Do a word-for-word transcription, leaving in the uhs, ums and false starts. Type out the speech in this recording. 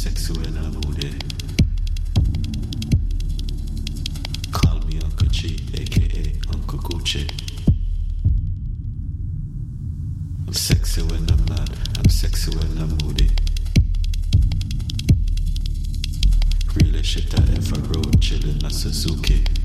sexy when I'm moody. Call me Uncle G, aka Uncle Gucci. I'm sexy when I'm mad, I'm sexy when I'm moody. Really shit I ever rode, chillin' a Suzuki.